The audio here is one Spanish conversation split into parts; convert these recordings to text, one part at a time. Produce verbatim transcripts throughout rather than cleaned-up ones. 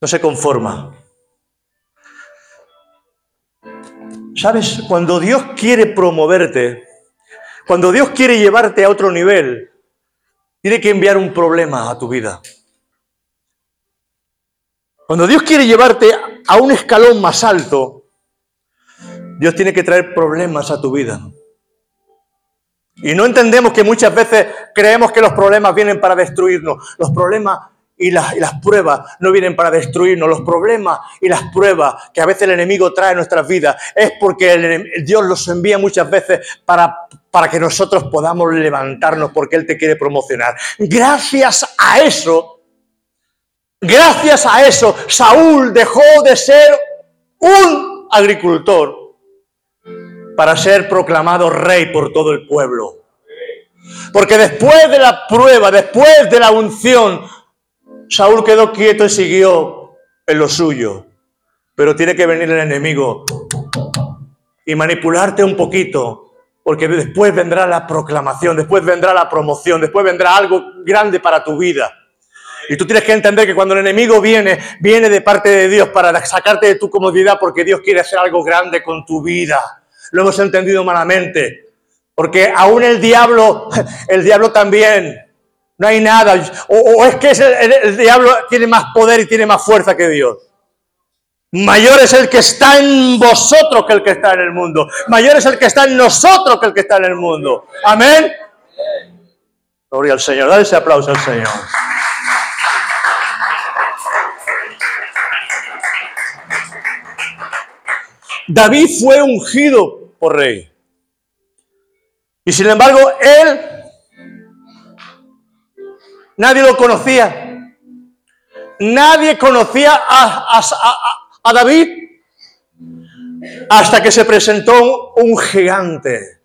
no se conforma. ¿Sabes? Cuando Dios quiere promoverte, cuando Dios quiere llevarte a otro nivel, tiene que enviar un problema a tu vida. Cuando Dios quiere llevarte a un escalón más alto, Dios tiene que traer problemas a tu vida. Y no entendemos que muchas veces creemos que los problemas vienen para destruirnos. Los problemas y las, y las pruebas no vienen para destruirnos. Los problemas y las pruebas que a veces el enemigo trae a nuestras vidas es porque el, Dios los envía muchas veces para, para que nosotros podamos levantarnos, porque Él te quiere promocionar. Gracias a eso, gracias a eso, Saúl dejó de ser un agricultor para ser proclamado rey por todo el pueblo. Porque después de la prueba, después de la unción, Saúl quedó quieto y siguió en lo suyo. Pero tiene que venir el enemigo y manipularte un poquito, porque después vendrá la proclamación, después vendrá la promoción, después vendrá algo grande para tu vida. Y tú tienes que entender que cuando el enemigo viene, viene de parte de Dios para sacarte de tu comodidad, porque Dios quiere hacer algo grande con tu vida. Lo hemos entendido malamente. Porque aún el diablo, el diablo también, no hay nada. O, o es que es el, el, el diablo tiene más poder y tiene más fuerza que Dios. Mayor es el que está en vosotros que el que está en el mundo. Mayor es el que está en nosotros que el que está en el mundo. Amén. Gloria al Señor. Dale ese aplauso al Señor. David fue ungido por rey. Y sin embargo, él, nadie lo conocía. Nadie conocía a, a, a, a David hasta que se presentó un gigante.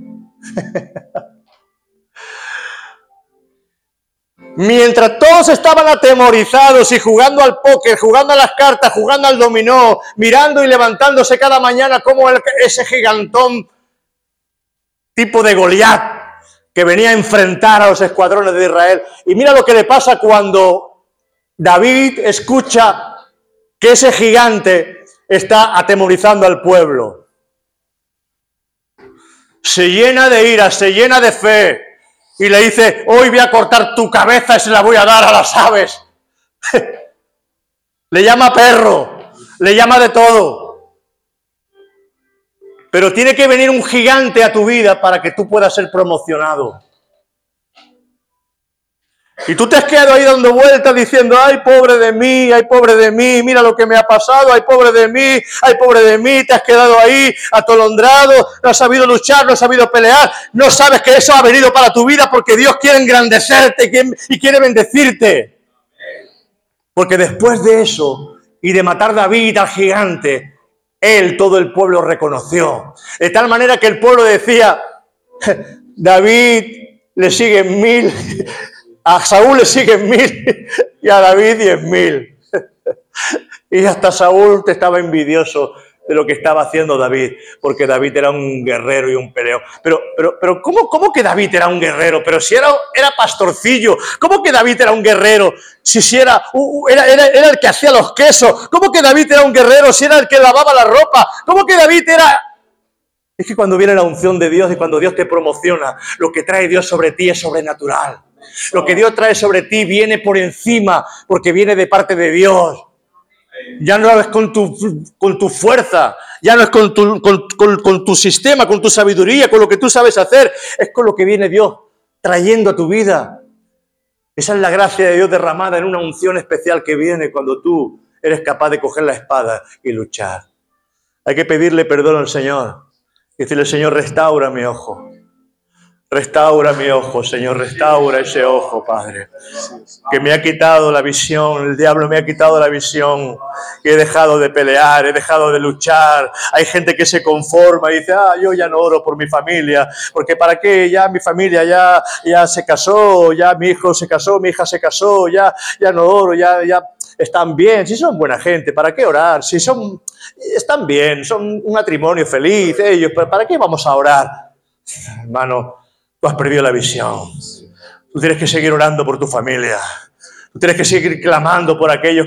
Mientras todos estaban atemorizados y jugando al póker, jugando a las cartas, jugando al dominó, mirando y levantándose cada mañana como el, ese gigantón tipo de Goliat que venía a enfrentar a los escuadrones de Israel. Y mira lo que le pasa cuando David escucha que ese gigante está atemorizando al pueblo. Se llena de ira, se llena de fe. Y le dice, hoy voy a cortar tu cabeza y se la voy a dar a las aves. Le llama perro, le llama de todo. Pero tiene que venir un gigante a tu vida para que tú puedas ser promocionado. Y tú te has quedado ahí dando vueltas diciendo, ay, pobre de mí, ay, pobre de mí, mira lo que me ha pasado, ay, pobre de mí, ay, pobre de mí, te has quedado ahí atolondrado, no has sabido luchar, no has sabido pelear, no sabes que eso ha venido para tu vida porque Dios quiere engrandecerte y quiere bendecirte. Porque después de eso y de matar a David al gigante, él, todo el pueblo reconoció. De tal manera que el pueblo decía, David le siguen mil... A Saúl le siguen mil y a David diez mil. Y hasta Saúl te estaba envidioso de lo que estaba haciendo David, porque David era un guerrero y un peleón. Pero, pero, pero ¿cómo, cómo que David era un guerrero? Pero si era, era pastorcillo. ¿Cómo que David era un guerrero? Si, si era, uh, era, era, era el que hacía los quesos. ¿Cómo que David era un guerrero si era el que lavaba la ropa? ¿Cómo que David era...? Es que cuando viene la unción de Dios y cuando Dios te promociona, lo que trae Dios sobre ti es sobrenatural. Lo que Dios trae sobre ti viene por encima, porque viene de parte de Dios. Ya no es con tu, con tu fuerza, ya no es con tu, con, con, con tu sistema, con tu sabiduría, con lo que tú sabes hacer. Es con lo que viene Dios trayendo a tu vida. Esa es la gracia de Dios derramada en una unción especial que viene cuando tú eres capaz de coger la espada y luchar. Hay que pedirle perdón al Señor y decirle, Señor, restaura mi ojo. Restaura mi ojo, Señor, restaura ese ojo, Padre, que me ha quitado la visión, el diablo me ha quitado la visión, que he dejado de pelear, he dejado de luchar. Hay gente que se conforma y dice, ah, yo ya no oro por mi familia, porque ¿para qué? Ya mi familia ya, ya se casó, ya mi hijo se casó, mi hija se casó, ya, ya no oro, ya, ya están bien, si son buena gente, ¿para qué orar? Si son, están bien, son un matrimonio feliz ellos, ¿para qué vamos a orar? Hermano, tú has perdido la visión. Tú tienes que seguir orando por tu familia. Tú tienes que seguir clamando por aquellos